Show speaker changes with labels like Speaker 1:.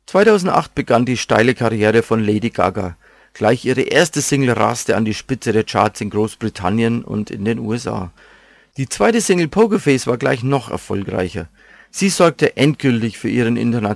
Speaker 1: 2008 begann die steile Karriere von Lady Gaga. Gleich ihre erste Single raste an die Spitze der Charts in Großbritannien und in den USA. Die zweite Single Poker Face war gleich noch erfolgreicher. Sie sorgte endgültig für ihren internationalen